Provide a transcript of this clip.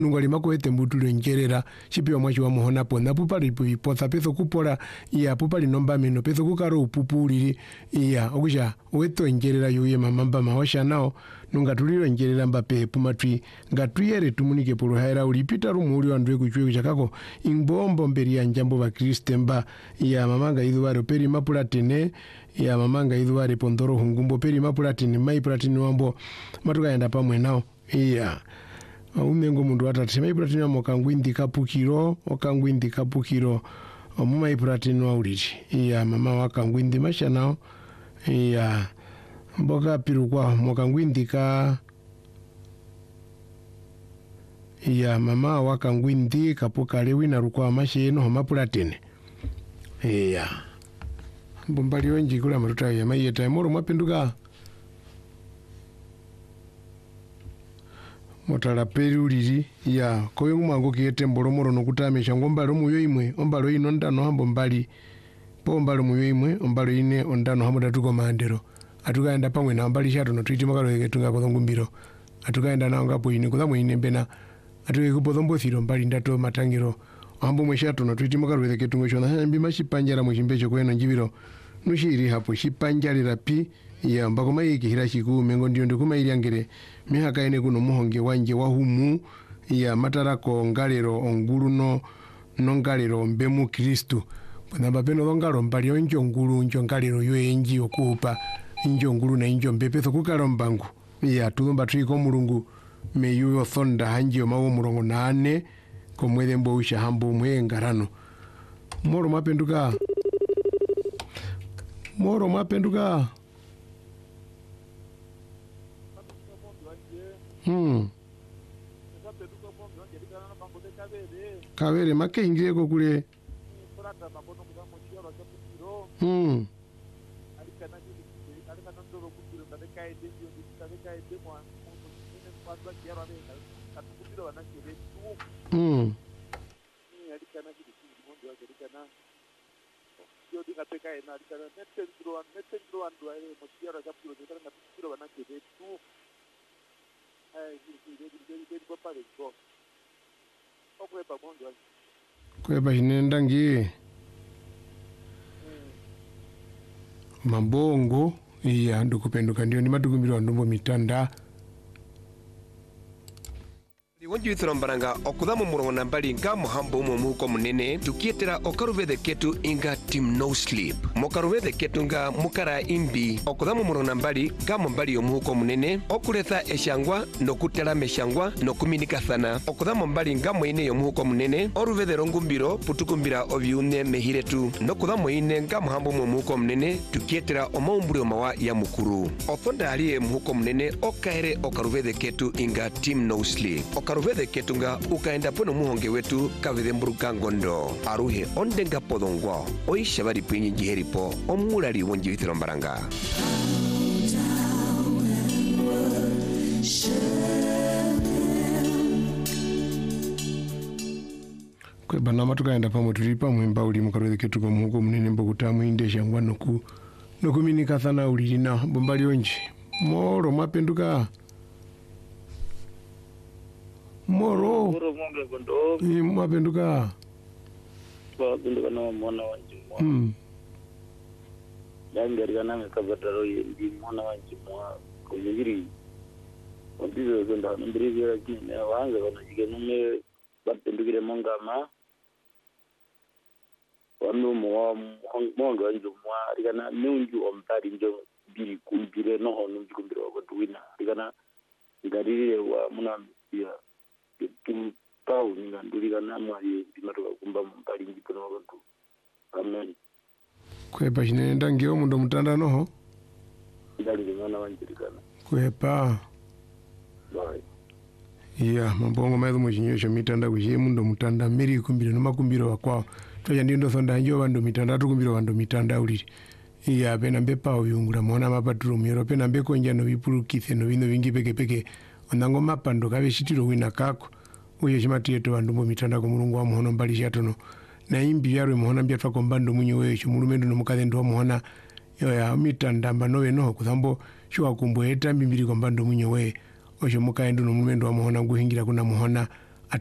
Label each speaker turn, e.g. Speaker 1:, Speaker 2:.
Speaker 1: nungali makwete mbutulu njerera chipiwa mwachi wa muhona ponda pupali pipotha peso kupola iya pupali nomba meno peso kukaro upupulili iya okuja weto njerera yuye mamamba mahosha nao nunga tulilo njerera mbape pumatwi ngatuyere tumunike polo haira ulipita rumuli wandwe kuchwe kuchakako imbombo mberi ya njambo wa kristemba iya mamanga idhuware peri mapulatine ya mamanga idhuware pondoro hungumbo peri mapulatine mai pulatine wambo matuka yanda pamwe nao iya umengo mundu atatisema ipulatini wamo okangwindi kapukiro omuma ipulatini wauliti iya mama wakangwindi masha nao iya mboka pirukwa mokangwindi ka iya mama wakangwindi kapukale wina rukwa masha eno homapulatini iya mbombali onji kula matuta ya maiyeta moro mwapenduka motala peruliri ya koyo mwango kiyete mbolomoro nokutamisha ngombalo muyo imwe ombalo ino ndano hambo mbali po ombalo muyo imwe ombalo ine ondano hambo datuko mandero atukaenda pamwe na mbali shato no twiti makalo yetunga kodongumbiro atukaenda nawo ngapo ine kudamwe ine mbena atuke kupodhombo thiro mbali ndato matangiro hambo mweshato no twiti makalo yetunga shona mbi mashipanjara mwishimbecho kweno njibiro nushiri hapo shipanjarira pi ya mbako maiki hirashiku mengo ndiyo ndikuma iliangere mihaka ene kuno muhonge wanje wahumu ya matarako ngalero ongulu no ngalero mbemu kristu panamba peno dongalo mbali onjo ngulu njo ngalero yo enji okupa injo ngulu na injo mbepeso kukalo mbangu ya tulumba twiko mulungu meyu thonda hanji mawo mulongo nane komwele mbo usha hambo mwe ngarano moro mapenduka Kawere make ingireko kule kweba hinendangi mambongo iya ndukupenduka ndio ni matukumbiro ndombo mitanda
Speaker 2: wonjuithira mbaranga okuthamu murongo na mbali nga muhambo umwe muhuko munene tukietera okaruvethe ketu inga team no sleep mokaruvethe ketu nga mukara imbi okuthamu murongo na mbali nga mbali omuhuko munene okuletha eshangwa nokutera meshangwa nokuminikathana okuthamu mbali nga mwine yomuhuko munene oruvethe rongumbiro putukumbira ovyune mehiretu nokuthamu ine nga muhambo umwe muhuko munene tukietera omaumbulio mawa ya mukuru othonda aliye muhuko munene okaere okaruvethe ketu inga team no sleep ruvede ketunga ukaenda pono muhonge wetu kavede mburuka ngondo aruhe ondenga podongwa oisha bari pinyi jiheripo omulari wonjithiro mbaranga
Speaker 1: kweba nama tukaenda pamwe tulipa mwimba uli mukaruvede ketu kwa muhuko munene mbokutamu indesha ngwa nokuminika thana ulirina bombali onji moro mwapenduka moro
Speaker 3: mwanga kondo
Speaker 1: mwapenduka
Speaker 3: na mwana wanji yangi kana mekabataro yendi mwana wanji mwa kujiri ondizo zonda ndirizo yakine wanga kana jikenume bapendukire mongama wanu mwanga wanji mwa rikana nunju omtari njo biri kumbire noho nunju kumbire wakotuwina rikana ngarire wa muna ya pau ningandulika namwali bimatoka kumba mpali njipo n'abantu amen
Speaker 1: kwepa chinenda ngio mundo mutanda noho
Speaker 3: ndali mwana wanjirikana
Speaker 1: kwepa
Speaker 3: bye
Speaker 1: iya mambongo maitho muchinyosho mitanda kuchie mundo mutanda miri kumbiro nomakumbiro wakwao toja ndiyo thonda njo vandu mitanda tukumbiro vandu mitanda uliri iya pena mbepa uyungula mwana mapaturo myero pena mbekonja no vipulukithe no vino vingi peke onango mapando kave shitiro wina kako uye chimatieto vandu mbo mitanda ko mulungu wa muhono mbali shatono na imbi yaro muhona mbya twako mbando munyo wewe chumulumendo no mukathe ndo muhona ya mitanda mbanowe no kuthambo shwa kumbo eta mbimbiri ko mbando munyo wewe osho mukaendo no mulumendo wa muhona nguhingira kuna muhona